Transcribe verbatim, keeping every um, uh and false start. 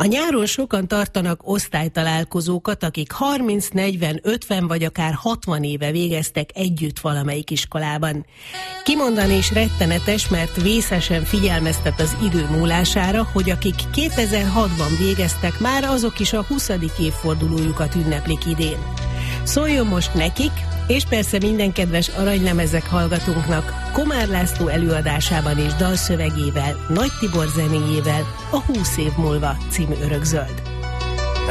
A nyáron sokan tartanak osztálytalálkozókat, akik harminc, negyven, ötven vagy akár hatvan éve végeztek együtt valamelyik iskolában. Kimondani is rettenetes, mert vészesen figyelmeztet az idő múlására, hogy akik kétezer-hatban végeztek már, azok is a huszadik évfordulójukat ünneplik idén. Szóljon most nekik, és persze minden kedves aranylemezek hallgatónknak Komár László előadásában és dalszövegével, Nagy Tibor zenéjével a húsz év múlva című örökzöld.